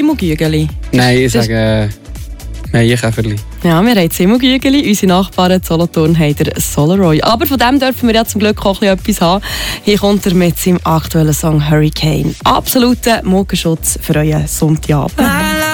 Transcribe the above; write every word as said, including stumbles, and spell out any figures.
Zimmugügeli? Nein, ich sage äh, Maienkäferli. Ja, wir haben Zimmugügeli. Unsere Nachbarn in Solothurn haben den Solaroy. Aber von dem dürfen wir ja zum Glück auch etwas haben. Hier kommt er mit seinem aktuellen Song Hurricane. Absoluter Muckenschutz für euren Sonntagabend.